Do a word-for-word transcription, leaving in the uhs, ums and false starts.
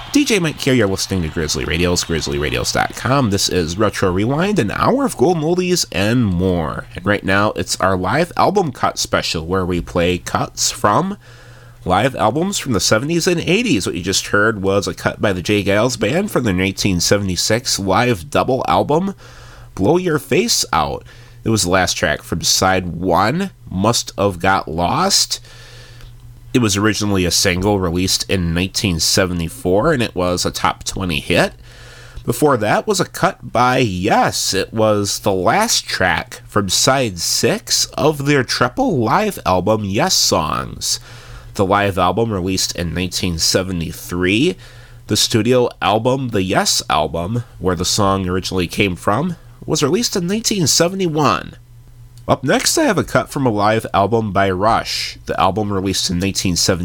D J Mike here, you're listening to Grizzly Radios, grizzly radios dot com. This is Retro Rewind, an hour of golden oldies and more. And right now, it's our live album cut special, where we play cuts from live albums from the seventies and eighties. What you just heard was a cut by the J. Geils Band from their nineteen seventy-six live double album, Blow Your Face Out. It was the last track from side one, Must Have Got Lost. It was originally a single released in nineteen seventy-four, and it was a top twenty hit. Before that was a cut by Yes. It was the last track from side six of their triple live album, Yes Songs. The live album released in nineteen seventy-three. The studio album, the Yes album, where the song originally came from, was released in nineteen seventy-one. Up next, I have a cut from a live album by Rush. The album released in nineteen seventy